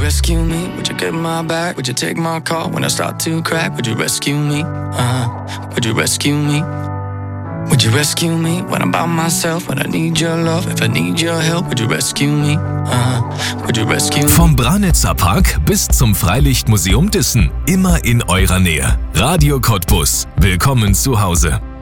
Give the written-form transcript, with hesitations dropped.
rescue me? Would you get my back? Would you take my call when I start to crack? Would you rescue me? Would you rescue me? Would you rescue me when I'm by myself? When I need your love, if I need your help, would you rescue me? Would you rescue me? Vom Branitzer Park bis zum Freilichtmuseum Dissen, immer in eurer Nähe. Radio Cottbus, willkommen zu Hause.